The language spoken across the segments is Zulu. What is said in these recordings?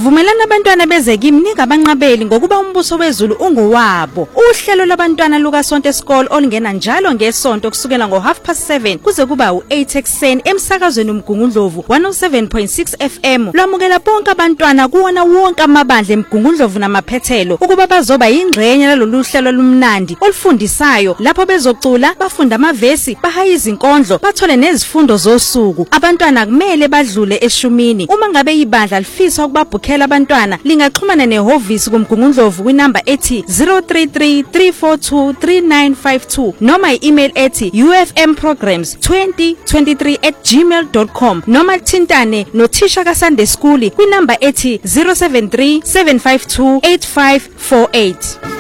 Vumelana abantwana beze kimi ningabanqabeli ngokuba umbuso wezulu ungowabo. Uhlelo labantwana luka Sonke School olungena njalo ngesonto kusukela ngo7:30 kuze kuba u8 ekseni emsakazweni uMgungundlovu 107.6 FM. Lwamukela bonke abantwana kuwona wonke amabandla eMgungundlovu namaphethelo ukuba bazoba yingxenye lalolu hlelo lumnandi olufundisayo lapho bezocula, bafunda amavesi, bahaye izinkondlo, bathole nezifundo zosuku. Abantwana kumele badlule eshumini. Uma ngabe ibandla lifisa ukubabhukhela abantwana lingaxhumana nehovisi kuMgungundlovu kwinamba ethi 033 342 3952 noma i-email ethi ufmprograms2023@gmail.com noma thintane nothisha kaSunday School kwinamba ethi 073 752 8548.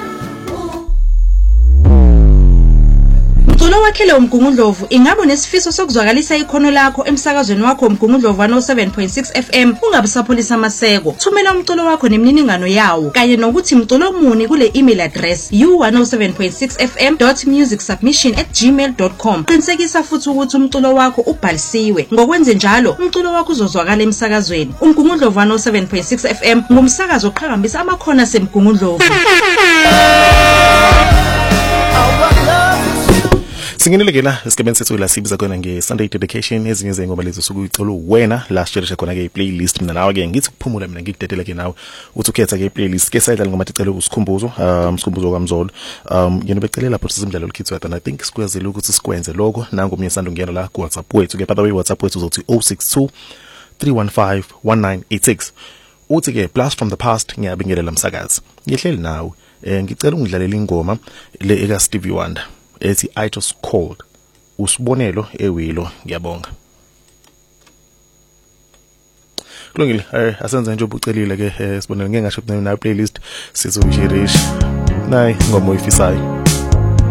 Mculo wakhele uMgungundlovu ingabe nesifiso sokuzwakalisa ikhono lakho emsakazweni wakho uMgungundlovu 107.6 FM. Ungabusapholisa amaseko. Thumela umculo wakho nemniningano yawo kanye nokuthi mculo muni kule email address u107.6fm.musicsubmission@gmail.com. Qinisekisa futhi ukuthi umculo wakho ubhalisiwe. Ngokwenze njalo umculo wakho uzozwakala emsakazweni. uMgungundlovu 107.6 FM ngumsakazo oqhakambisa amakhono aseMgungundlovu. Singenele ke la esigabeni sethu la sibiza khona ngeSunday dedication ezinye zengoma lezo sokuyicela wena la share khona ke playlist. Mina nawe ke ngithi kuphumula mina ngikudedela ke nawe uthi ukhetha ke playlist ke sayidlala ngoma ticela usikhumbuzo umsikhumbuzo kaMzolo yena becela lapho sizimdlalo likhithu and I think sikwazile ukuthi sikwenze lokho nangu mina sanda ungena la ku WhatsApp wethu ke by the way WhatsApp wethu uzothi 062 315 1986 uthi ke blast from the past. Ngiyabingelela msakazi ngihleli nawe ngicela ungidlalele ingoma le eka Stevie Wonder ethi I just called usibonelo ewilo. Ngiyabonga kulungile asenze nje ubucelile ke sibonelo ngeke ngasho na playlist sizobishirisha nayi ngoma oyifisayo.